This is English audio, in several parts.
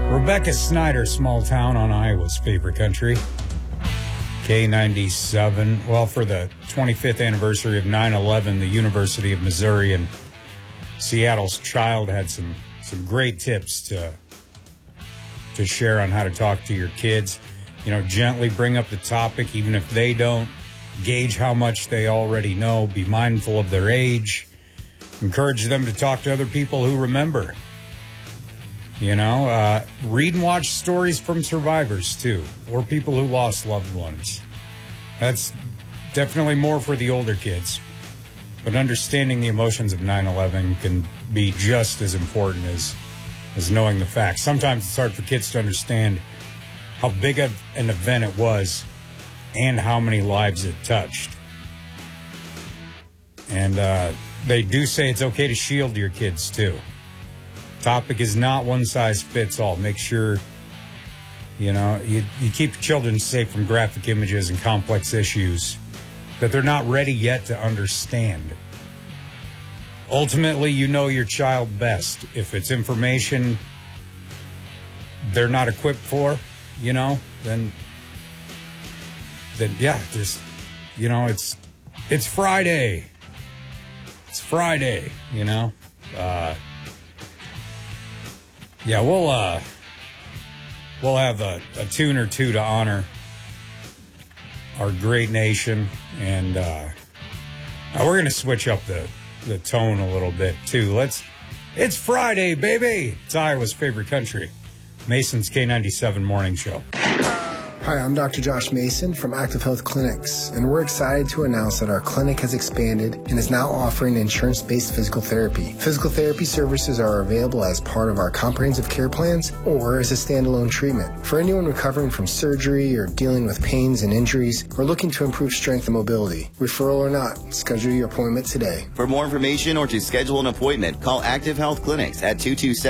Rebecca Snyder, small town on Iowa's favorite country. K97. Well, for the 25th anniversary of 9/11, the University of Missouri and Seattle's Child had some great tips to share on how to talk to your kids. You know, gently bring up the topic, even if they don't. Gauge how much they already know. Be mindful of their age. Encourage them to talk to other people who remember. You know, read and watch stories from survivors, too, or people who lost loved ones. That's definitely more for the older kids. But understanding the emotions of 9/11 can be just as important as knowing the facts. Sometimes it's hard for kids to understand how big of an event it was and how many lives it touched. And they do say it's okay to shield your kids, too. Topic is not one size fits all. Make sure, you know, you keep your children safe from graphic images and complex issues that they're not ready yet to understand. Ultimately, you know your child best. If it's information they're not equipped for, you know, then yeah, just, you know, it's Friday. It's Friday, you know. Yeah, we'll have a tune or two to honor our great nation, and we're going to switch up the tone a little bit too. It's Friday, baby. It's Iowa's favorite country. Mason's K97 Morning Show. Hi, I'm Dr. Josh Mason from Active Health Clinics, and we're excited to announce that our clinic has expanded and is now offering insurance-based physical therapy. Physical therapy services are available as part of our comprehensive care plans or as a standalone treatment. For anyone recovering from surgery or dealing with pains and injuries or looking to improve strength and mobility, referral or not, schedule your appointment today. For more information or to schedule an appointment, call Active Health Clinics at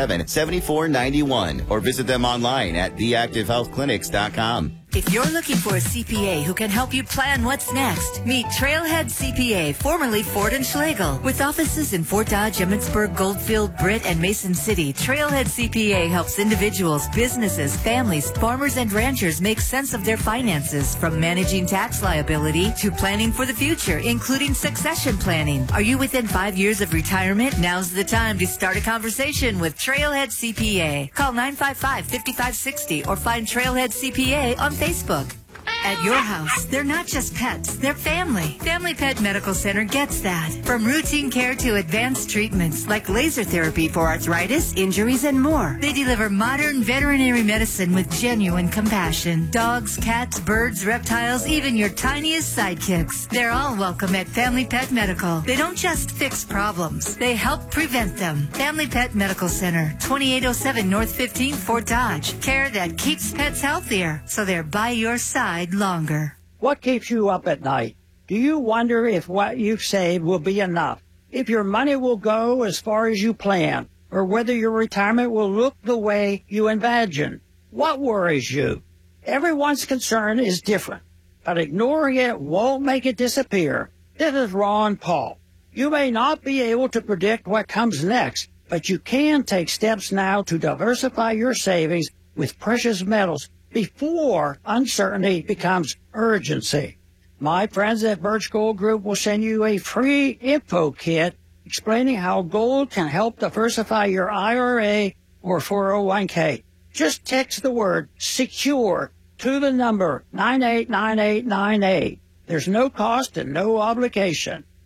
227-7491 or visit them online at theactivehealthclinics.com. If you're looking for a CPA who can help you plan what's next, meet Trailhead CPA, formerly Ford and Schlegel. With offices in Fort Dodge, Emmitsburg, Goldfield, Britt, and Mason City, Trailhead CPA helps individuals, businesses, families, farmers, and ranchers make sense of their finances, from managing tax liability to planning for the future, including succession planning. Are you within 5 years of retirement? Now's the time to start a conversation with Trailhead CPA. Call 955-5560 or find Trailhead CPA on Facebook. At your house, they're not just pets, they're family. Family Pet Medical Center gets that. From routine care to advanced treatments like laser therapy for arthritis, injuries, and more. They deliver modern veterinary medicine with genuine compassion. Dogs, cats, birds, reptiles, even your tiniest sidekicks. They're all welcome at Family Pet Medical. They don't just fix problems, they help prevent them. Family Pet Medical Center, 2807 North 15th, Fort Dodge. Care that keeps pets healthier, so they're by your side longer. What keeps you up at night? Do you wonder if what you've saved will be enough? If your money will go as far as you plan? Or whether your retirement will look the way you imagine? What worries you? Everyone's concern is different, but ignoring it won't make it disappear. This is Ron Paul. You may not be able to predict what comes next, but you can take steps now to diversify your savings with precious metals before uncertainty becomes urgency. My friends at Birch Gold Group will send you a free info kit explaining how gold can help diversify your IRA or 401k. Just text the word SECURE to the number 989898. There's no cost and no obligation.